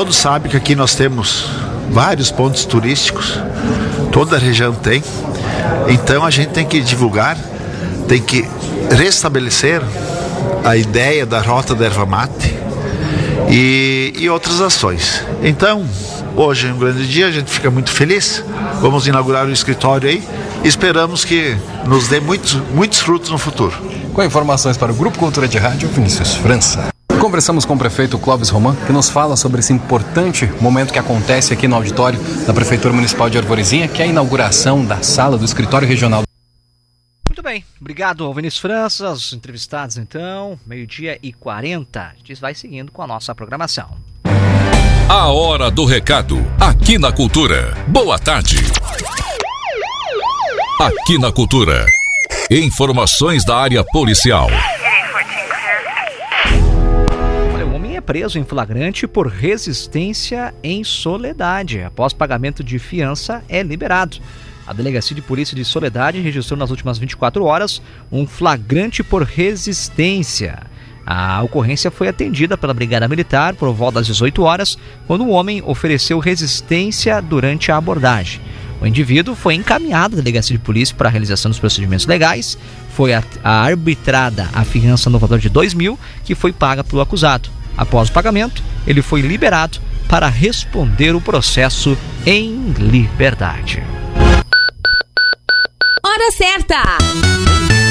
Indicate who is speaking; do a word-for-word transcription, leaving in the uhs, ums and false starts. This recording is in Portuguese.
Speaker 1: todos sabem que aqui nós temos vários pontos turísticos, toda a região tem, então a gente tem que divulgar, tem que restabelecer a ideia da Rota da Erva Mate e, e outras ações. Então, hoje é um grande dia, a gente fica muito feliz, vamos inaugurar o escritório aí e esperamos que nos dê muitos, muitos frutos no futuro.
Speaker 2: Com informações para o Grupo Cultura de Rádio, Vinícius França. Conversamos com o prefeito Clóvis Roman, que nos fala sobre esse importante momento que acontece aqui no auditório da Prefeitura Municipal de Arvorezinha, que é a inauguração da sala do Escritório Regional.
Speaker 3: Muito bem, obrigado ao Vinícius França, aos entrevistados então, meio-dia e quarenta. A gente vai seguindo com a nossa programação.
Speaker 4: A hora do recado, aqui na Cultura. Boa tarde. Aqui na Cultura, informações da área policial.
Speaker 3: Preso em flagrante por resistência em Soledade. Após pagamento de fiança, é liberado. A Delegacia de Polícia de Soledade registrou nas últimas vinte e quatro horas um flagrante por resistência. A ocorrência foi atendida pela Brigada Militar por volta das dezoito horas, quando um homem ofereceu resistência durante a abordagem. O indivíduo foi encaminhado à Delegacia de Polícia para a realização dos procedimentos legais. Foi a, a arbitrada a fiança no valor de dois mil, que foi paga pelo acusado. Após o pagamento, ele foi liberado para responder o processo em liberdade.
Speaker 5: Hora certa!